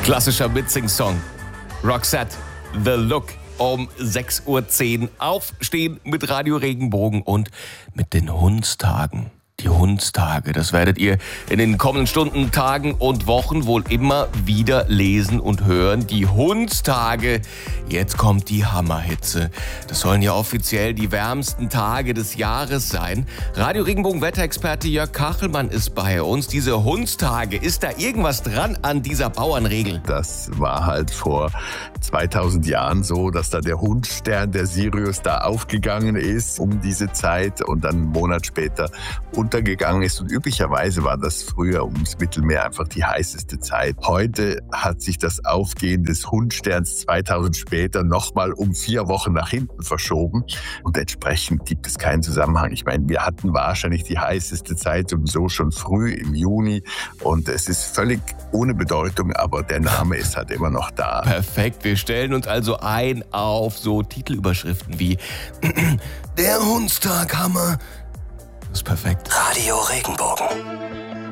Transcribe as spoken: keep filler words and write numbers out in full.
Klassischer Mitsing-Song. Roxette, The Look. Um sechs Uhr zehn aufstehen mit Radio Regenbogen und mit den Hundstagen. Die Hundstage, das werdet ihr in den kommenden Stunden, Tagen und Wochen wohl immer wieder lesen und hören. Die Hundstage. Jetzt kommt die Hammerhitze. Das sollen ja offiziell die wärmsten Tage des Jahres sein. Radio Regenbogen Wetterexperte Jörg Kachelmann ist bei uns. Diese Hundstage, ist da irgendwas dran an dieser Bauernregel? Das war halt vor zweitausend Jahren so, dass da der Hundstern, der Sirius, da aufgegangen ist um diese Zeit und dann einen Monat später untergegangen ist. Und üblicherweise war das früher ums Mittelmeer einfach die heißeste Zeit. Heute hat sich das Aufgehen des Hundsterns zweitausend später nochmal um vier Wochen nach hinten verschoben. Und entsprechend gibt es keinen Zusammenhang. Ich meine, wir hatten wahrscheinlich die heißeste Zeit sowieso schon früh im Juni. Und es ist völlig ohne Bedeutung, aber der Name ist halt immer noch da. Perfekt, wir stellen uns also ein auf so Titelüberschriften wie Der Hundstag, Hammer. Das ist perfekt. Radio Regenbogen.